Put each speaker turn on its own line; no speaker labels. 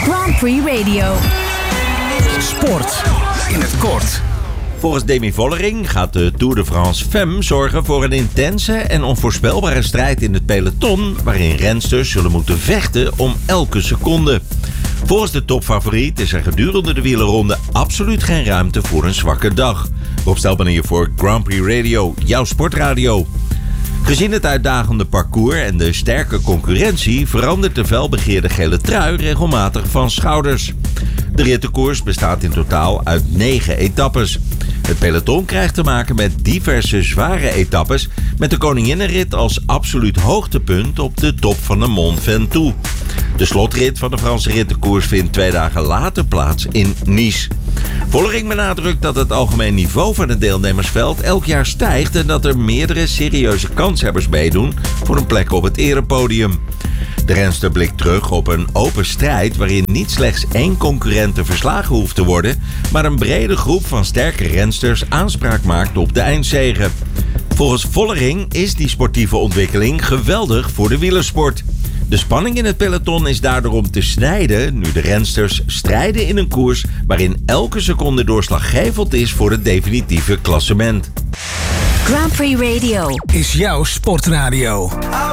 Grand Prix Radio.
Sport in het kort.
Volgens Demi Vollering gaat de Tour de France Femme zorgen voor een intense en onvoorspelbare strijd in het peloton, waarin rensters zullen moeten vechten om elke seconde. Volgens de topfavoriet is er gedurende de wielerronde absoluut geen ruimte voor een zwakke dag. Rob Stelman hier voor Grand Prix Radio, jouw sportradio. Gezien het uitdagende parcours en de sterke concurrentie verandert de felbegeerde gele trui regelmatig van schouders. De rittenkoers bestaat in totaal uit 9 etappes. Het peloton krijgt te maken met diverse zware etappes, met de Koninginnenrit als absoluut hoogtepunt op de top van de Mont Ventoux. De slotrit van de Franse rittenkoers vindt 2 dagen later plaats in Nice. Vollering benadrukt dat het algemeen niveau van het deelnemersveld elk jaar stijgt en dat er meerdere serieuze kanshebbers meedoen voor een plek op het erepodium. De renster blikt terug op een open strijd waarin niet slechts 1 concurrent verslagen hoeft te worden, maar een brede groep van sterke rensters aanspraak maakt op de eindzege. Volgens Vollering is die sportieve ontwikkeling geweldig voor de wielersport. De spanning in het peloton is daardoor om te snijden nu de rensters strijden in een koers waarin elke seconde doorslaggevend is voor het definitieve klassement.
Grand Prix Radio
is jouw sportradio.